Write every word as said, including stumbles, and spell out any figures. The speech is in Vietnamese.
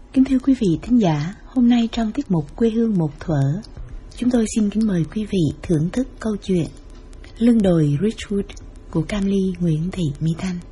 Kính thưa quý vị thính giả, hôm nay trong tiết mục Quê hương một thuở, chúng tôi xin kính mời quý vị thưởng thức câu chuyện Lưng đồi Ridgewood của Cam Ly Nguyễn Thị Mỹ Thanh.